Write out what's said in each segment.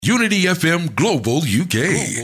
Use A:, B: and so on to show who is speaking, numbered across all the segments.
A: Unity FM Global UK.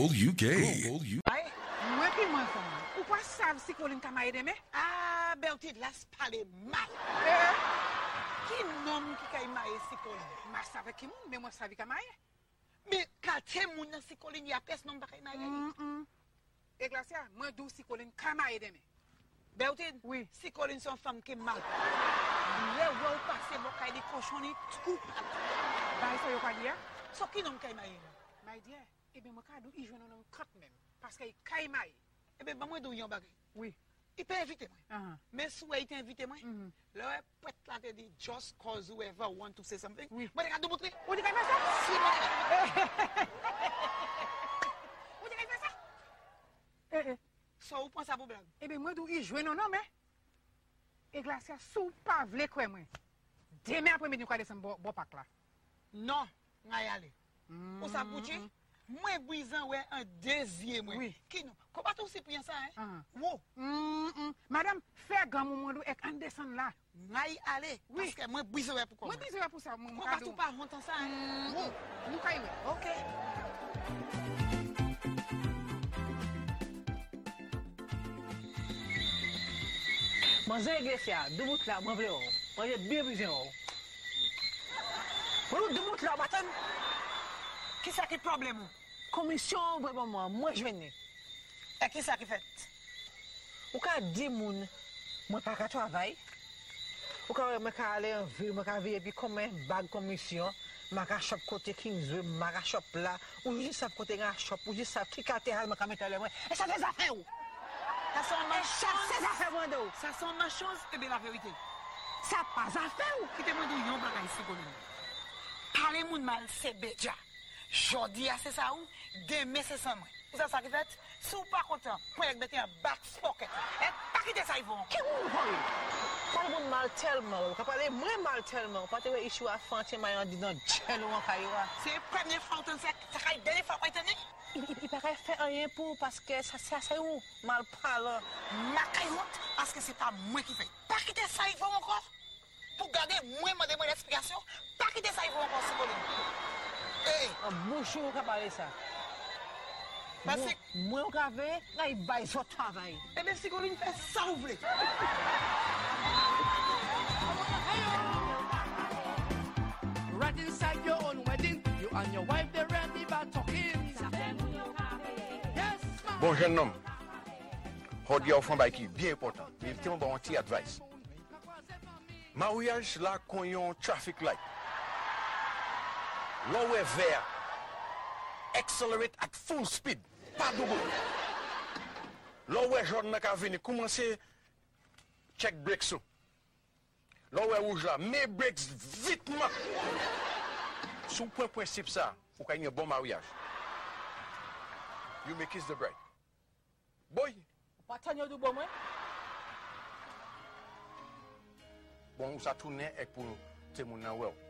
B: Mwen pi mwen fon, ou pa sav si kolin kamaye deme?
C: Ah, Beltid, las pale mal. Ki nom ki kay maye si kolin?
B: Ma save ki moun, men mwen savi kamaye?
C: Me kate moun nan si kolin ya pes nom bakay maye?
B: E Glacia, mwen dou si kolin kamaye deme.
C: Beltid,
B: Oui.
C: si kolin son fam ki mal. Le wou pase bokay di koshoni tout pat.
B: Bay sa yo kwa diya?
C: So ki nom kay maye?
B: May diya, ebe mwen ka dou i jwen nan kat men. Paske yi kamaye.
C: Ebe ba mwen dou yon bagay.
B: Oui.
C: I pe invite mwen. Men sou e ite invite mwen. Le wè pwet la te di just cause whoever want to say something.
B: Oui.
C: Mwen de ka dou moutre?
B: Ou di kay fè sa?
C: Si mwen de ka.
B: Ou di kay fè sa?
C: So ou pon sa pou blag?
B: Ebe mwen dou i jwen nan men. E Glacia, sou pa vle kwe mwen. Deme apre mwen di kwa desen bo pak la.
C: Non, nga yale. Ou sa pouche? Mwen bouizan wè un dezye mwen.
B: Oui.
C: Ki nou? Ko batou si priyan sa, hein? Wo,
B: Madame, fè gam mwen dou ek an desen la.
C: nga yi ale.
B: Oui.
C: Paske mwen bouizan wè pou kon.
B: Mwen bizwe pou sa mwen
C: Ko
B: kado.
C: batou pa hontan sa, hein? Wo,
B: Nou kay we.
C: ok.
D: Mwen zè Iglesia, doubout la, mwen vle ou. Mwen jè biye bizye ou. Mwen doubout la, batan,
C: Ki sa ki problem ou?
D: komisyon mwen jwene.
C: E ki sa ki fet?
D: Ou ka di moun, mwen pa ka travay. Ou ka mwen ka ale an vil, mwen ka veye pi komen bag komisyon. Mwen ka shop kote Kingsway, mwen ka shop la. Ou jis sav kote nga shop, ou jis sav ki kate hal mwen ka metale mwen. E sa te zafè ou?
C: Sa son
D: E
C: ma
D: sa
C: chans.
D: te zafè mwen do.
C: Sa son ma chans, ebe la verite.
D: Sa pa zafè ou?
C: Ki te mwen dou yon bagay si konen. Pale moun mal se beja. Jodi a se sa ou, deme se san mwen. Ou sa ki fet? Sou pa kontan, pwen ek bete yon back pocket. E pa kite sa yvon.
D: Ki moun hoy? Pale moun mal telman ou. Ka pale mwen mal telman ou. Pate we isyu a fanti mayan di nan djen ou an kaywa.
C: Se premye fountain sa kay dene fwa kwa itene?
D: I pa kay fè anyen pou paske sa ou mal pala.
C: Makay hot, paske se pa mwen ki fe. Pa kite sa yvon ankon. Pou gade mwen mande mwen eksplikasyon, pa kite sa yvon ankon si konen.
D: An bouchou ou ka pale sa.
C: Parce
D: Mwen ou ka ve, la i bay so travay.
C: ebe si konen fe sa ou vle.
E: Right inside your own wedding, you and your wife they ready about talking. Yes, ma'am.
F: Bon jeune homme, hodya ou fon bay ki bien important. Mais il tient bon anti advice. Mariage la kon yon traffic light. Lowe vert, accelerate at full speed, pas double. Lowe jaune n'a ka veni, commencer check brakes ou. Lowe rouge la, mais brakes vitement. Sous point principe ça, pour qu'il y ait un bon mariage. You may kiss the bride. Boy,
D: Patan yo do bon mwen?
F: bon, ou sa tourne ek pou te moun nan wel.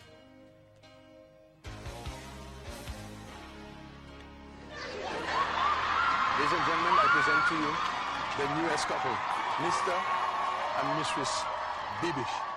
F: Ladies and gentlemen, I present to you the newest couple, Mr. and Mrs. Bibish.